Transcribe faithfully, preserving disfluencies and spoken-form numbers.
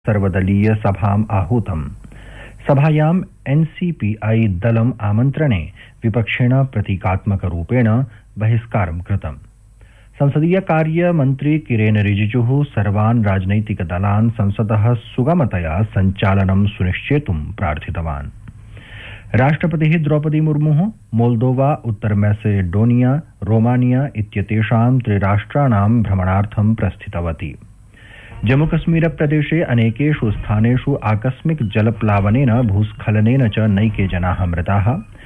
सर्वदलीय सभाम् आहूतम्। सभायाम् एनसीपीआई दलम् आमन्त्रणे विपक्षेण प्रतीकात्मकरूपेण बहिष्कारं कृतम्। संसदीय कार्य मन्त्री किरेन रिजिजुः सर्वान् राजनैतिकदलान् संसदः सुगमतया सञ्चालनं सुनिश्चेतुं प्रार्थितवान्। राष्ट्रपतिः द्रौपदी मुर्मुः मोल्दोवा, उत्तर मैसेडोनिया, रोमानिया इत्येतेषां त्रिराष्ट्राणां भ्रमणार्थं प्रस्थितवती। जम्मूकश्मीर प्रदेशे अनेकेषु स्थानेषु आकस्मिक जलप्लावनेन भूस्खलनेन च नैके जनाः मृताः।